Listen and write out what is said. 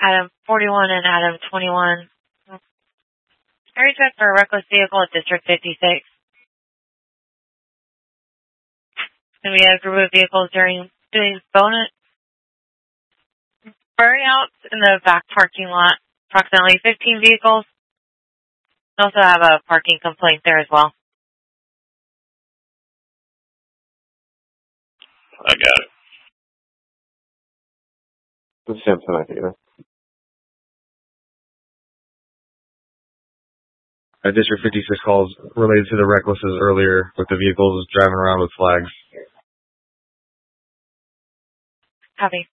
Adam 41 and Adam 21. Area check for a reckless vehicle at District 56. And we had a group of vehicles doing burnouts in the back parking lot. Approximately 15 vehicles. We also have a parking complaint there as well. I got it. The Samson idea. District 56 calls related to the recklesses earlier with the vehicles driving around with flags. Copy.